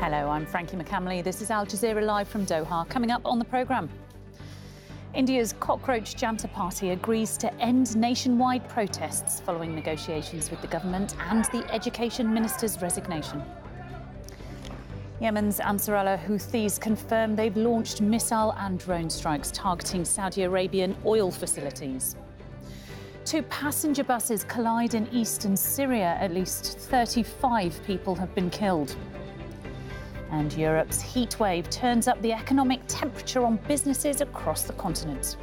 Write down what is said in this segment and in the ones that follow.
Hello, I'm Frankie McCamley. This is Al Jazeera Live from Doha. Coming up on the programme, India's Cockroach Janta Party agrees to end nationwide protests following negotiations with the government and the Education Minister's resignation. Yemen's Ansar Allah Houthis confirm they've launched missile and drone strikes targeting Saudi Arabian oil facilities. Two passenger buses collide in eastern Syria. At least 35 people have been killed. And Europe's heatwave turns up the economic temperature on businesses across the continent.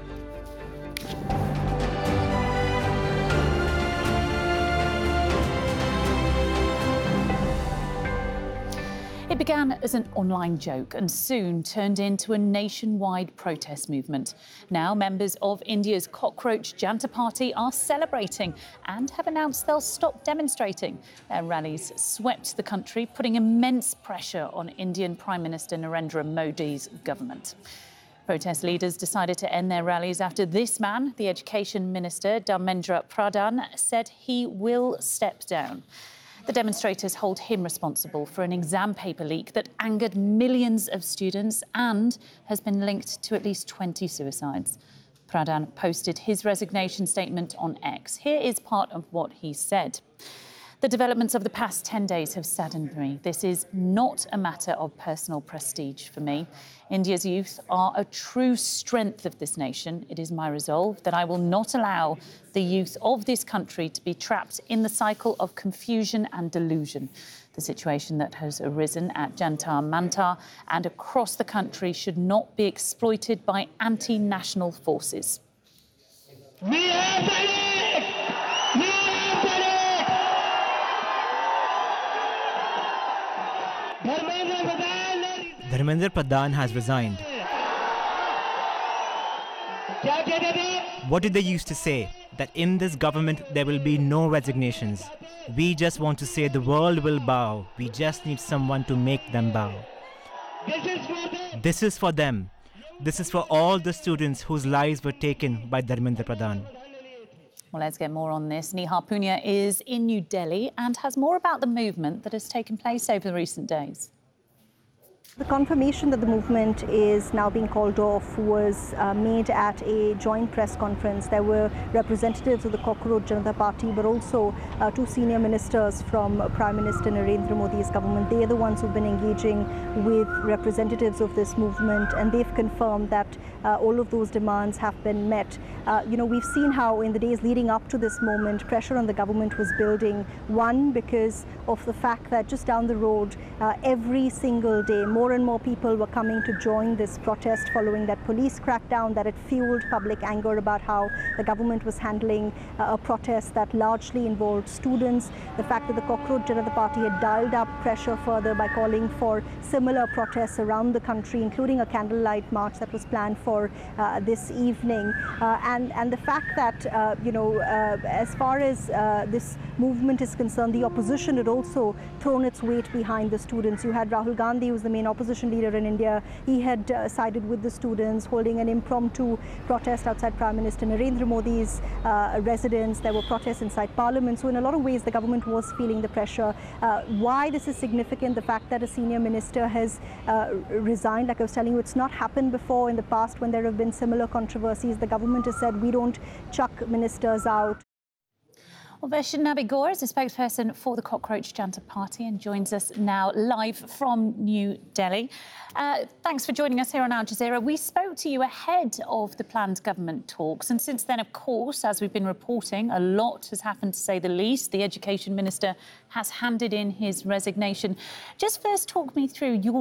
It began as an online joke and soon turned into a nationwide protest movement. Now, members of India's Cockroach Janta Party are celebrating and have announced they'll stop demonstrating. Their rallies swept the country, putting immense pressure on Indian Prime Minister Narendra Modi's government. Protest leaders decided to end their rallies after this man, the Education Minister Dharmendra Pradhan, said he will step down. The demonstrators hold him responsible for an exam paper leak that angered millions of students and has been linked to at least 20 suicides. Pradhan posted his resignation statement on X. Here is part of what he said. The developments of the past 10 days have saddened me. This is not a matter of personal prestige for me. India's youth are a true strength of this nation. It is my resolve that I will not allow the youth of this country to be trapped in the cycle of confusion and delusion. The situation that has arisen at Jantar Mantar and across the country should not be exploited by anti-national forces. We are Sainik! We are Sainik! Dharmendra Pradhan has resigned. What did they used to say? That in this government there will be no resignations. We just want to say the world will bow. We just need someone to make them bow. This is for them. This is for all the students whose lives were taken by Dharmendra Pradhan. Well, let's get more on this. Nihar Punya is in New Delhi and has more about the movement that has taken place over the recent days. The confirmation that the movement is now being called off was made at a joint press conference. There were representatives of the Cockroach Janata Party, but also two senior ministers from Prime Minister Narendra Modi's government. They are the ones who've been engaging with representatives of this movement, and they've confirmed that all of those demands have been met. We've seen how in the days leading up to this moment, pressure on the government was building. One, because of the fact that just down the road, every single day, more and more people were coming to join this protest following that police crackdown, that it fueled public anger about how the government was handling a protest that largely involved students. The fact that the Cockroach Janata Party had dialed up pressure further by calling for similar protests around the country, including a candlelight march that was planned for this evening. And the fact that, as far as this movement is concerned, the opposition had also thrown its weight behind the students. You had Rahul Gandhi, who was the main opposition leader in India. He had sided with the students, holding an impromptu protest outside Prime Minister Narendra Modi's residence. There were protests inside Parliament. So in a lot of ways, the government was feeling the pressure. Why this is significant, the fact that a senior minister has resigned, like I was telling you, it's not happened before in the past when there have been similar controversies. The government has said, we don't chuck ministers out. Well, Vaishnavi Gaur is a spokesperson for the Cockroach Janta Party and joins us now live from New Delhi. Thanks for joining us here on Al Jazeera. We spoke to you ahead of the planned government talks, and since then, of course, as we've been reporting, a lot has happened to say the least. The Education Minister has handed in his resignation. Just first talk me through your